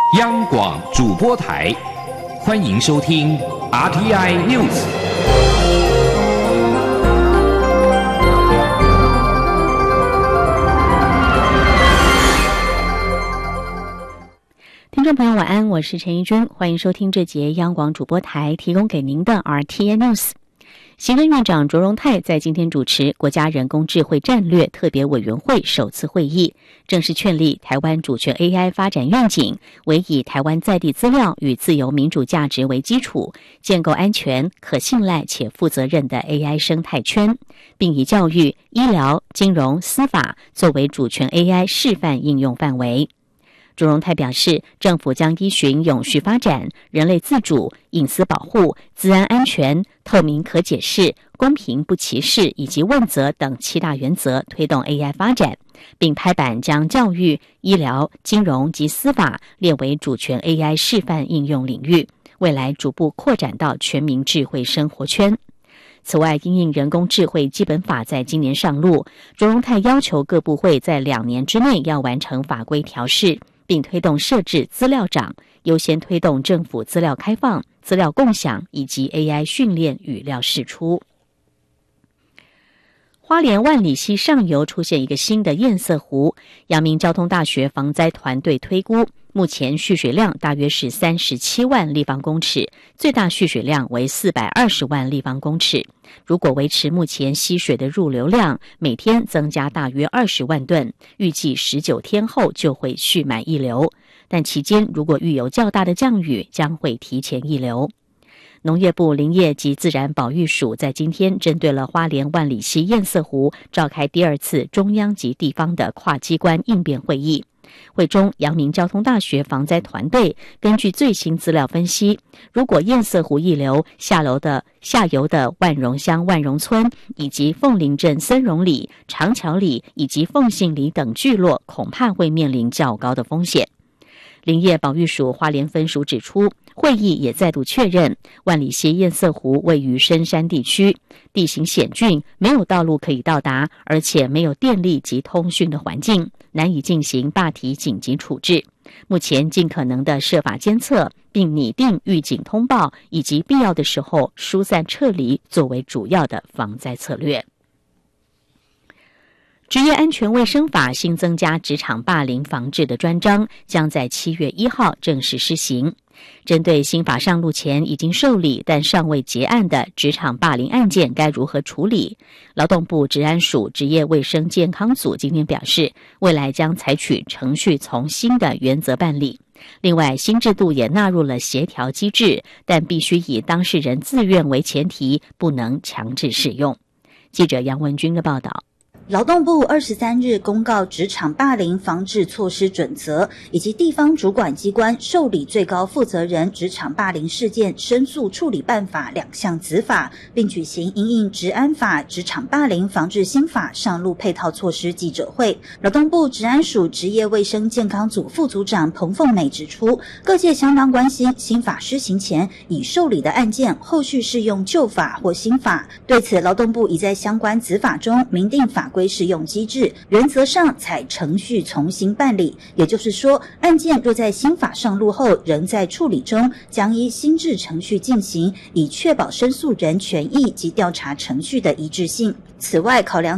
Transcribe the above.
央广主播台，欢迎收听 RTI News。 听众朋友晚安，我是陈怡君，欢迎收听这节央广主播台提供给您的 RTI News。行政院长卓荣泰在今天主持国家人工智慧战略特别委员会首次会议，正式确立台湾主权 AI 发展愿景，为以台湾在地资料与自由民主价值为基础，建构安全、可信赖且负责任的 AI 生态圈，并以教育、医疗、金融、司法作为主权 AI 示范应用范围。卓荣泰表示，政府将依循永续发展、人类自主、隐私保护、资安安全、透明可解释、公平不歧视以及问责等7大原则推动 AI 发展，并拍板将教育、医疗、金融及司法列为主权 AI 示范应用领域，未来逐步扩展到全民智慧生活圈。此外，因应人工智慧基本法在今年上路，卓荣泰要求各部会在2年之内要完成法规调试，并推动设置资料长，优先推动政府资料开放、资料共享以及 AI 训练语料释出。花莲万里溪上游出现一个新的堰塞湖，阳明交通大学防灾团队推估，目前蓄水量大约是37万立方公尺，最大蓄水量为420万立方公尺。如果维持目前溪水的入流量，每天增加大约20万吨，预计19天后就会蓄满溢流。但期间如果遇有较大的降雨，将会提前溢流。农业部林业及自然保育署在今天针对了花莲万里溪堰塞湖召开第2次中央及地方的跨机关应变会议。会中，阳明交通大学防灾团队根据最新资料分析，如果堰塞湖溢流，下游的万荣乡万荣村以及凤林镇森荣里、长桥里以及凤信里等聚落，恐怕会面临较高的风险。林业保育署花莲分署指出，会议也再度确认，万里溪堰塞湖位于深山地区，地形险峻，没有道路可以到达，而且没有电力及通讯的环境，难以进行大体紧急处置。目前尽可能的设法监测，并拟定预警通报，以及必要的时候疏散撤离，作为主要的防灾策略。职业安全卫生法新增加职场霸凌防治的专章，将在7月1号正式施行。针对新法上路前已经受理但尚未结案的职场霸凌案件该如何处理，劳动部职安署职业卫生健康组今天表示，未来将采取程序从新的原则办理。另外，新制度也纳入了协调机制，但必须以当事人自愿为前提，不能强制适用。记者杨文君的报道。 劳动部23日公告职场霸凌防治措施准则，以及地方主管机关受理最高负责人职场霸凌事件申诉处理办法2项子法，并举行因应职安法职场霸凌防治新法上路配套措施记者会。劳动部职安署职业卫生健康组副组长彭凤美指出，各界相当关心新法施行前已受理的案件后续适用旧法或新法，对此劳动部已在相关子法中明定法规适用机制，原则上采程序从新办理，也就是说，案件若在新法上路后仍在处理中，将依新制程序进行，以确保申诉人权益及调查程序的一致性。此外，考量